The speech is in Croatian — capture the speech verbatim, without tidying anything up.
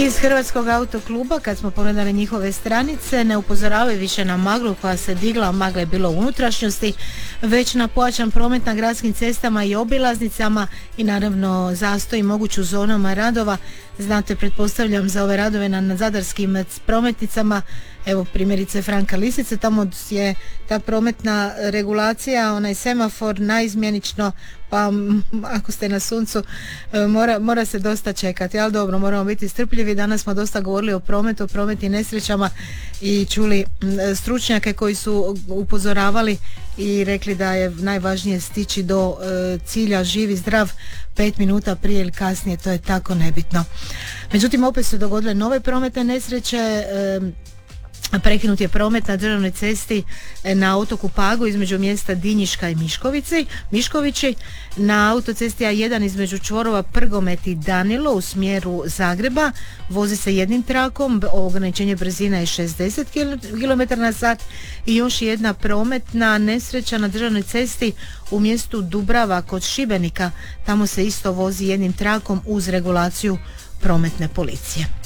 Iz Hrvatskog autokluba, kad smo pogledali njihove stranice, ne upozoravaju više na maglu koja se digla, magla je bilo u unutrašnjosti, već na pojačan promet na gradskim cestama i obilaznicama i naravno zastoj moguć u zonama radova. Znate, pretpostavljam za ove radove na, na zadarskim prometnicama, evo primjerice Franka Lisice, tamo je ta prometna regulacija, onaj semafor naizmjenično, pa ako ste na suncu mora, mora se dosta čekati, ali dobro, moramo biti strpljivi. Danas smo dosta govorili o prometu, o prometnim nesrećama i čuli stručnjake koji su upozoravali i rekli da je najvažnije stići do e, cilja živ i zdrav pet minuta prije ili kasnije, to je tako nebitno. Međutim, opet su dogodile nove prometne nesreće. e, Prekinut je promet na državnoj cesti na otoku Pagu između mjesta Dinjiška i Miškovici, Miškovići, na autocesti A jedan između čvorova Prgomet i Danilo u smjeru Zagreba. Vozi se jednim trakom, ograničenje brzina je šezdeset kilometara na sat. I još jedna prometna nesreća na državnoj cesti u mjestu Dubrava kod Šibenika. Tamo se isto vozi jednim trakom uz regulaciju prometne policije.